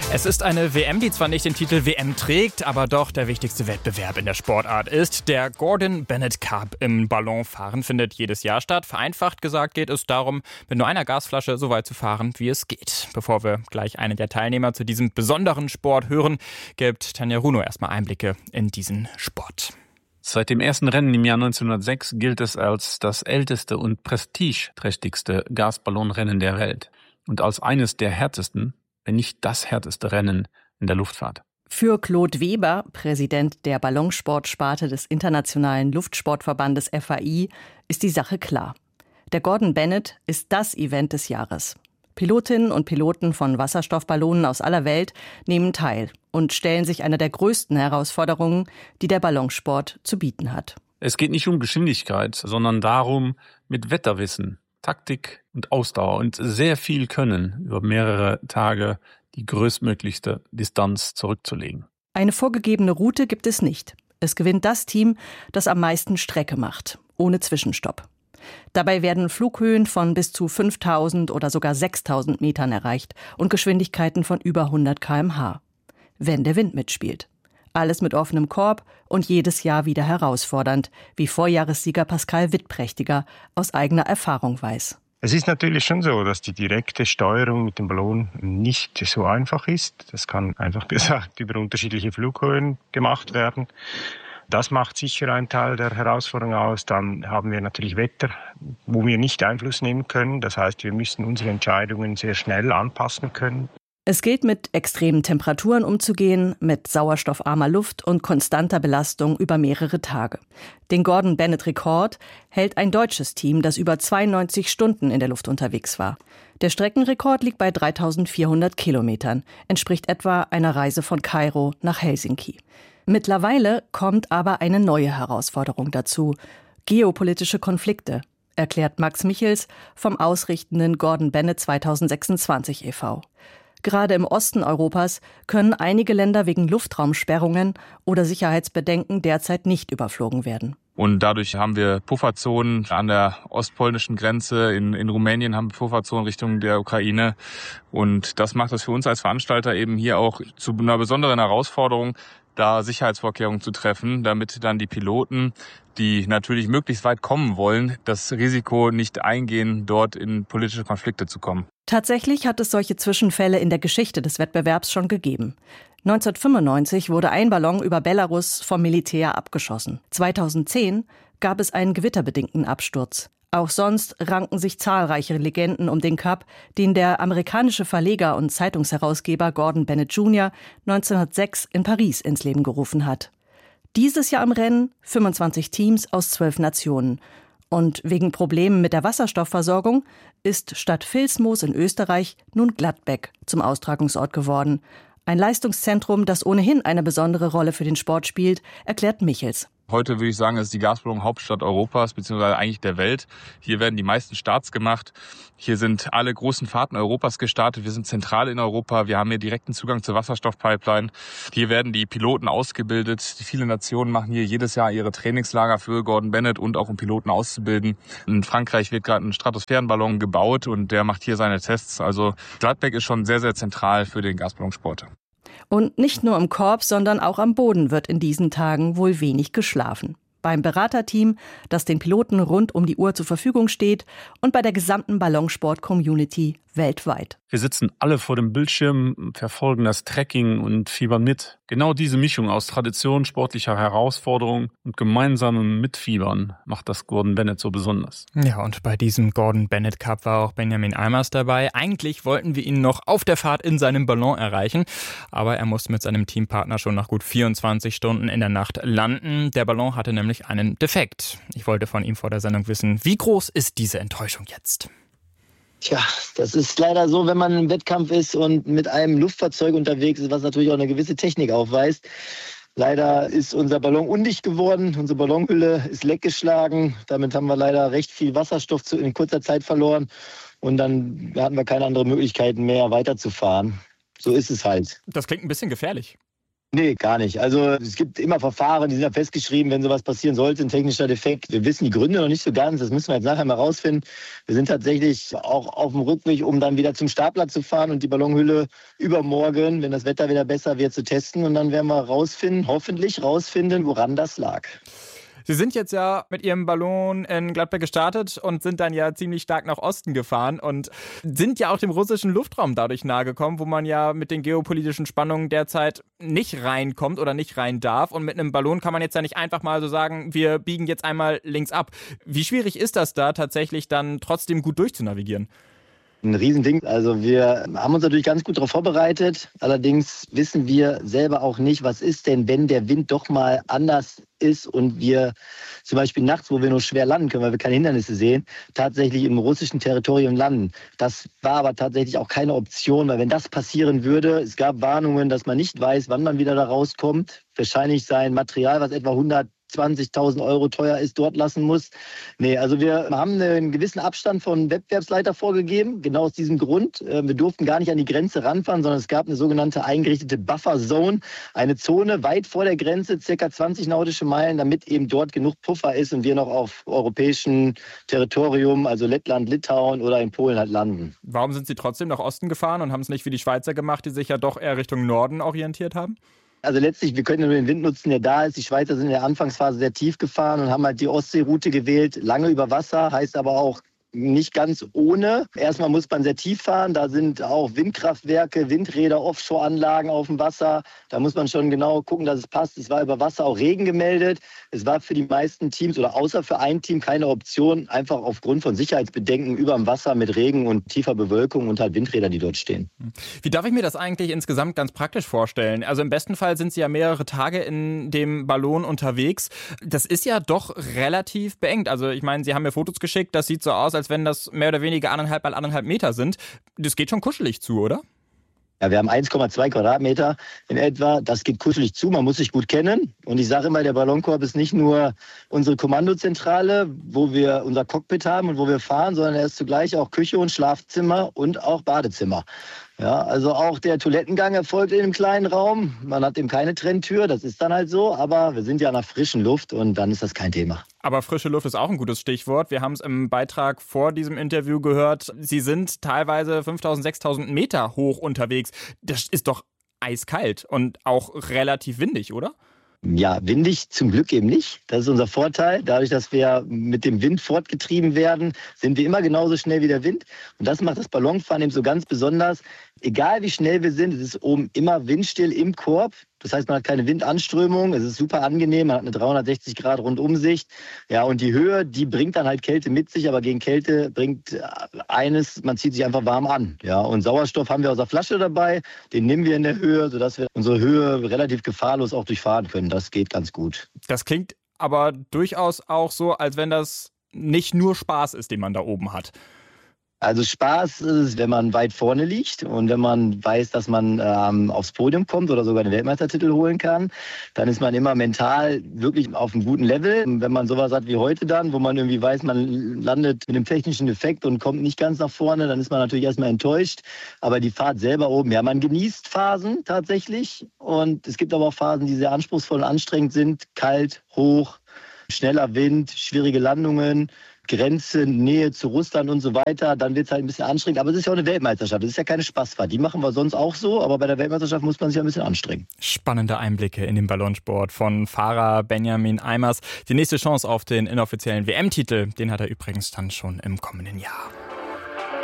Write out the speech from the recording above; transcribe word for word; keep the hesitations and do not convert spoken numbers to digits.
Es ist eine W M, die zwar nicht den Titel W M trägt, aber doch der wichtigste Wettbewerb in der Sportart ist. Der Gordon Bennett Cup im Ballonfahren findet jedes Jahr statt. Vereinfacht gesagt geht es darum, mit nur einer Gasflasche so weit zu fahren, wie es geht. Bevor wir gleich einen der Teilnehmer zu diesem besonderen Sport hören, gibt Tanja Runo erstmal Einblicke in diesen Sport. Seit dem ersten Rennen im Jahr neunzehnhundertsechs gilt es als das älteste und prestigeträchtigste Gasballonrennen der Welt und als eines der härtesten, wenn nicht das härteste Rennen in der Luftfahrt. Für Claude Weber, Präsident der Ballonsportsparte des Internationalen Luftsportverbandes F A I, ist die Sache klar. Der Gordon Bennett ist das Event des Jahres. Pilotinnen und Piloten von Wasserstoffballonen aus aller Welt nehmen teil und stellen sich einer der größten Herausforderungen, die der Ballonsport zu bieten hat. Es geht nicht um Geschwindigkeit, sondern darum, mit Wetterwissen, Taktik und Ausdauer und sehr viel Können über mehrere Tage die größtmöglichste Distanz zurückzulegen. Eine vorgegebene Route gibt es nicht. Es gewinnt das Team, das am meisten Strecke macht, ohne Zwischenstopp. Dabei werden Flughöhen von bis zu fünftausend oder sogar sechstausend Metern erreicht und Geschwindigkeiten von über hundert Kilometer pro Stunde. Wenn der Wind mitspielt. Alles mit offenem Korb und jedes Jahr wieder herausfordernd, wie Vorjahressieger Pascal Wittprächtiger aus eigener Erfahrung weiß. Es ist natürlich schon so, dass die direkte Steuerung mit dem Ballon nicht so einfach ist. Das kann einfach gesagt über unterschiedliche Flughöhen gemacht werden. Das macht sicher einen Teil der Herausforderung aus. Dann haben wir natürlich Wetter, wo wir nicht Einfluss nehmen können. Das heißt, wir müssen unsere Entscheidungen sehr schnell anpassen können. Es gilt, mit extremen Temperaturen umzugehen, mit sauerstoffarmer Luft und konstanter Belastung über mehrere Tage. Den Gordon Bennett-Rekord hält ein deutsches Team, das über zweiundneunzig Stunden in der Luft unterwegs war. Der Streckenrekord liegt bei dreitausendvierhundert Kilometern, entspricht etwa einer Reise von Kairo nach Helsinki. Mittlerweile kommt aber eine neue Herausforderung dazu: geopolitische Konflikte, erklärt Max Michels vom ausrichtenden Gordon Bennett zweitausendsechsundzwanzig e V Gerade im Osten Europas können einige Länder wegen Luftraumsperrungen oder Sicherheitsbedenken derzeit nicht überflogen werden. Und dadurch haben wir Pufferzonen an der ostpolnischen Grenze. In, in Rumänien haben wir Pufferzonen Richtung der Ukraine. Und das macht es für uns als Veranstalter eben hier auch zu einer besonderen Herausforderung, da Sicherheitsvorkehrungen zu treffen, damit dann die Piloten, die natürlich möglichst weit kommen wollen, das Risiko nicht eingehen, dort in politische Konflikte zu kommen. Tatsächlich hat es solche Zwischenfälle in der Geschichte des Wettbewerbs schon gegeben. neunzehnhundertfünfundneunzig wurde ein Ballon über Belarus vom Militär abgeschossen. zweitausendzehn gab es einen gewitterbedingten Absturz. Auch sonst ranken sich zahlreiche Legenden um den Cup, den der amerikanische Verleger und Zeitungsherausgeber Gordon Bennett Junior neunzehnhundertsechs in Paris ins Leben gerufen hat. Dieses Jahr im Rennen fünfundzwanzig Teams aus zwölf Nationen. Und wegen Problemen mit der Wasserstoffversorgung ist statt Vilsmos in Österreich nun Gladbeck zum Austragungsort geworden. Ein Leistungszentrum, das ohnehin eine besondere Rolle für den Sport spielt, erklärt Michels. Heute würde ich sagen, es ist die Gasballon-Hauptstadt Europas, beziehungsweise eigentlich der Welt. Hier werden die meisten Starts gemacht. Hier sind alle großen Fahrten Europas gestartet. Wir sind zentral in Europa. Wir haben hier direkten Zugang zur Wasserstoffpipeline. Hier werden die Piloten ausgebildet. Viele Nationen machen hier jedes Jahr ihre Trainingslager für Gordon Bennett und auch um Piloten auszubilden. In Frankreich wird gerade ein Stratosphärenballon gebaut und der macht hier seine Tests. Also Gladbeck ist schon sehr, sehr zentral für den Gasballonsport. Und nicht nur im Korb, sondern auch am Boden wird in diesen Tagen wohl wenig geschlafen. Beim Beraterteam, das den Piloten rund um die Uhr zur Verfügung steht, und bei der gesamten Ballonsport-Community weltweit. Wir sitzen alle vor dem Bildschirm, verfolgen das Tracking und fiebern mit. Genau diese Mischung aus Tradition, sportlicher Herausforderung und gemeinsamem Mitfiebern macht das Gordon Bennett so besonders. Ja, und bei diesem Gordon Bennett Cup war auch Benjamin Eimers dabei. Eigentlich wollten wir ihn noch auf der Fahrt in seinem Ballon erreichen, aber er musste mit seinem Teampartner schon nach gut vierundzwanzig Stunden in der Nacht landen. Der Ballon hatte nämlich einen Defekt. Ich wollte von ihm vor der Sendung wissen, wie groß ist diese Enttäuschung jetzt? Tja, das ist leider so, wenn man im Wettkampf ist und mit einem Luftfahrzeug unterwegs ist, was natürlich auch eine gewisse Technik aufweist. Leider ist unser Ballon undicht geworden, unsere Ballonhülle ist leckgeschlagen. Damit haben wir leider recht viel Wasserstoff in kurzer Zeit verloren. Und dann hatten wir keine andere Möglichkeit mehr weiterzufahren. So ist es halt. Das klingt ein bisschen gefährlich. Nee, gar nicht. Also es gibt immer Verfahren, die sind ja festgeschrieben, wenn sowas passieren sollte, ein technischer Defekt. Wir wissen die Gründe noch nicht so ganz, das müssen wir jetzt nachher mal rausfinden. Wir sind tatsächlich auch auf dem Rückweg, um dann wieder zum Startplatz zu fahren und die Ballonhülle übermorgen, wenn das Wetter wieder besser wird, zu testen. Und dann werden wir rausfinden, hoffentlich rausfinden, woran das lag. Sie sind jetzt ja mit Ihrem Ballon in Gladbeck gestartet und sind dann ja ziemlich stark nach Osten gefahren und sind ja auch dem russischen Luftraum dadurch nahegekommen, wo man ja mit den geopolitischen Spannungen derzeit nicht reinkommt oder nicht rein darf. Und mit einem Ballon kann man jetzt ja nicht einfach mal so sagen, wir biegen jetzt einmal links ab. Wie schwierig ist das da tatsächlich dann trotzdem gut durchzunavigieren? Ein Riesending. Also wir haben uns natürlich ganz gut darauf vorbereitet. Allerdings wissen wir selber auch nicht, was ist denn, wenn der Wind doch mal anders ist und wir zum Beispiel nachts, wo wir nur schwer landen können, weil wir keine Hindernisse sehen, tatsächlich im russischen Territorium landen. Das war aber tatsächlich auch keine Option, weil wenn das passieren würde, es gab Warnungen, dass man nicht weiß, wann man wieder da rauskommt. Wahrscheinlich sein Material, was etwa hundertzwanzigtausend Euro teuer ist, dort lassen muss. Nee, also wir haben einen gewissen Abstand von Wettbewerbsleiter vorgegeben, genau aus diesem Grund. Wir durften gar nicht an die Grenze ranfahren, sondern es gab eine sogenannte eingerichtete Buffer Zone, eine Zone weit vor der Grenze, circa zwanzig nautische Meilen, damit eben dort genug Puffer ist und wir noch auf europäischem Territorium, also Lettland, Litauen oder in Polen halt landen. Warum sind Sie trotzdem nach Osten gefahren und haben es nicht wie die Schweizer gemacht, die sich ja doch eher Richtung Norden orientiert haben? Also letztlich, wir können nur den Wind nutzen, der da ist. Die Schweizer sind in der Anfangsphase sehr tief gefahren und haben halt die Ostseeroute gewählt. Lange über Wasser, heißt aber auch nicht ganz ohne. Erstmal muss man sehr tief fahren. Da sind auch Windkraftwerke, Windräder, Offshore-Anlagen auf dem Wasser. Da muss man schon genau gucken, dass es passt. Es war über Wasser auch Regen gemeldet. Es war für die meisten Teams oder außer für ein Team keine Option, einfach aufgrund von Sicherheitsbedenken über dem Wasser mit Regen und tiefer Bewölkung und halt Windräder, die dort stehen. Wie darf ich mir das eigentlich insgesamt ganz praktisch vorstellen? Also im besten Fall sind Sie ja mehrere Tage in dem Ballon unterwegs. Das ist ja doch relativ beengt. Also ich meine, Sie haben mir Fotos geschickt, das sieht so aus, als wenn das mehr oder weniger anderthalb mal anderthalb Meter sind. Das geht schon kuschelig zu, oder? Ja, wir haben eins Komma zwei Quadratmeter in etwa. Das geht kuschelig zu, man muss sich gut kennen. Und ich sage immer, der Ballonkorb ist nicht nur unsere Kommandozentrale, wo wir unser Cockpit haben und wo wir fahren, sondern er ist zugleich auch Küche und Schlafzimmer und auch Badezimmer. Ja, also auch der Toilettengang erfolgt in einem kleinen Raum. Man hat eben keine Trenntür, das ist dann halt so. Aber wir sind ja nach frischen Luft und dann ist das kein Thema. Aber frische Luft ist auch ein gutes Stichwort. Wir haben es im Beitrag vor diesem Interview gehört. Sie sind teilweise fünftausend, sechstausend Meter hoch unterwegs. Das ist doch eiskalt und auch relativ windig, oder? Ja, windig zum Glück eben nicht. Das ist unser Vorteil. Dadurch, dass wir mit dem Wind fortgetrieben werden, sind wir immer genauso schnell wie der Wind. Und das macht das Ballonfahren eben so ganz besonders. Egal wie schnell wir sind, es ist oben immer windstill im Korb. Das heißt, man hat keine Windanströmung. Es ist super angenehm. Man hat eine dreihundertsechzig Grad Rundumsicht. Ja, und die Höhe, die bringt dann halt Kälte mit sich. Aber gegen Kälte bringt eines, man zieht sich einfach warm an. Ja, und Sauerstoff haben wir aus der Flasche dabei. Den nehmen wir in der Höhe, sodass wir unsere Höhe relativ gefahrlos auch durchfahren können. Das geht ganz gut. Das klingt aber durchaus auch so, als wenn das nicht nur Spaß ist, den man da oben hat. Also Spaß ist es, wenn man weit vorne liegt und wenn man weiß, dass man ähm, aufs Podium kommt oder sogar den Weltmeistertitel holen kann, dann ist man immer mental wirklich auf einem guten Level. Wenn man sowas hat wie heute dann, wo man irgendwie weiß, man landet mit einem technischen Defekt und kommt nicht ganz nach vorne, dann ist man natürlich erstmal enttäuscht. Aber die Fahrt selber oben, ja, man genießt Phasen tatsächlich und es gibt aber auch Phasen, die sehr anspruchsvoll und anstrengend sind. Kalt, hoch, schneller Wind, schwierige Landungen, Grenze, Nähe zu Russland und so weiter, dann wird es halt ein bisschen anstrengend. Aber es ist ja auch eine Weltmeisterschaft, das ist ja keine Spaßfahrt. Die machen wir sonst auch so, aber bei der Weltmeisterschaft muss man sich ja ein bisschen anstrengen. Spannende Einblicke in den Ballonsport von Fahrer Benjamin Eimers. Die nächste Chance auf den inoffiziellen W M-Titel, den hat er übrigens dann schon im kommenden Jahr.